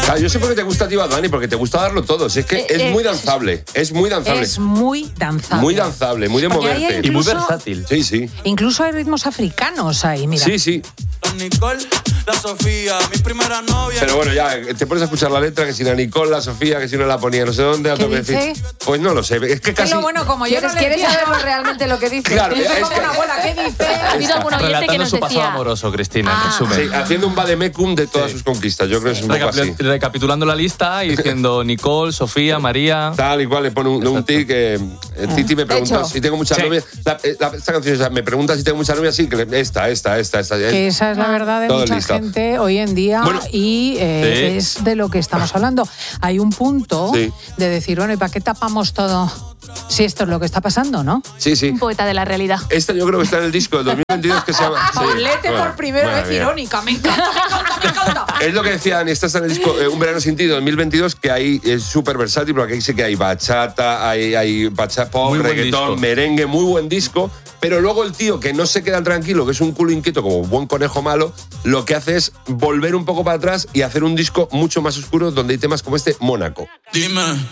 Claro, yo sé por qué te gusta a ti Bad Bunny, porque te gusta darlo todo. Si es que es muy danzable. Es muy danzable. Es muy danzable. Muy danzable, muy de Porque moverte. incluso, y muy versátil. Sí, sí. Incluso hay ritmos africanos ahí, mira. Sí, sí. La Nicole, la Sofía, mi primera novia. Pero bueno, ya te pones a escuchar la letra, que si la Nicole, la Sofía, que si no la ponía, no sé dónde. ¿Qué dice? Pues no lo sé. Es que casi. Pero bueno, como yo no le ¿Quieres entiendo. saber realmente lo que dice? Claro, Dice es como que- una abuela, ¿qué dice? Ha habido algún oyente que Relatando nos su pasado decía... amoroso, Cristina, en resumen. Sí, haciendo un vademecum de todas sus conquistas. Yo creo que es un poco así. Recapitulando la lista y diciendo Nicole, Sofía, María. Tal y cual, le pone un tic. Titi me pregunta Hecho. si tengo muchas Sí. novias. Esta canción me pregunta si tengo muchas novias. Sí, que esta. Que esa es la verdad de Todo mucha listo. gente hoy en día Bueno, y es de lo que estamos hablando. Hay un punto Sí. de decir, bueno, ¿y para qué tapamos todo? Si esto es lo que está pasando, ¿no? Sí, sí. Un poeta de la realidad. Esta yo creo que está en el disco del 2022 que se llama... Sí, Paulete bueno, por primera madre vez mía. irónica. Me encanta, me encanta, me encanta. Es lo que decía Dani, esta está en el disco Un verano sin ti de 2022, que ahí es súper versátil, porque aquí sí que hay bachata, hay bachata pop, Muy buen reggaetón, disco. merengue, muy buen disco. Pero luego el tío, que no se queda tranquilo, que es un culo inquieto como buen conejo malo, lo que hace es volver un poco para atrás y hacer un disco mucho más oscuro donde hay temas como este, Mónaco. Dime.